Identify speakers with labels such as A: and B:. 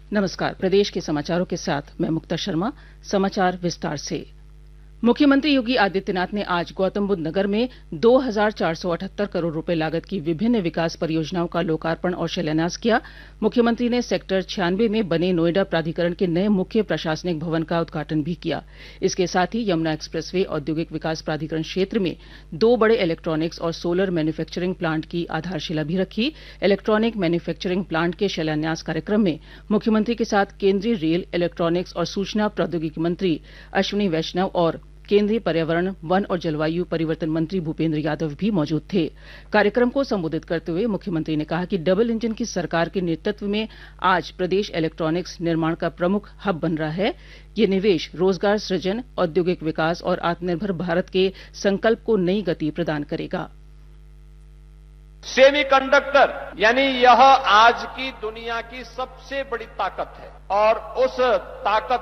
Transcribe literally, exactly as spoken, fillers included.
A: नमस्कार। प्रदेश के समाचारों के साथ मैं मुक्ता शर्मा। समाचार विस्तार से। मुख्यमंत्री योगी आदित्यनाथ ने आज गौतमबुद्ध नगर में दो हजार चार सौ अठहत्तर करोड़ रुपए लागत की विभिन्न विकास परियोजनाओं का लोकार्पण और शिलान्यास किया। मुख्यमंत्री ने सेक्टर छियानवे में बने नोएडा प्राधिकरण के नए मुख्य प्रशासनिक भवन का उद्घाटन भी किया। इसके साथ ही यमुना एक्सप्रेसवे औद्योगिक विकास प्राधिकरण क्षेत्र में दो बड़े इलेक्ट्रॉनिक्स और सोलर मैन्युफैक्चरिंग प्लांट की आधारशिला भी रखी। इलेक्ट्रॉनिक मैन्युफैक्चरिंग प्लांट के शिलान्यास कार्यक्रम में मुख्यमंत्री के साथ केंद्रीय रेल, इलेक्ट्रॉनिक्स और सूचना प्रौद्योगिकी मंत्री अश्विनी वैष्णव और केंद्रीय पर्यावरण, वन और जलवायु परिवर्तन मंत्री भूपेंद्र यादव भी मौजूद थे। कार्यक्रम को संबोधित करते हुए मुख्यमंत्री ने कहा कि डबल इंजन की सरकार के नेतृत्व में आज प्रदेश इलेक्ट्रॉनिक्स निर्माण का प्रमुख हब बन रहा है। ये निवेश रोजगार सृजन, औद्योगिक विकास और आत्मनिर्भर भारत के संकल्प को नई गति प्रदान करेगा।
B: सेमीकंडक्टर यानी यह आज की दुनिया की सबसे बड़ी ताकत है और उस ताकत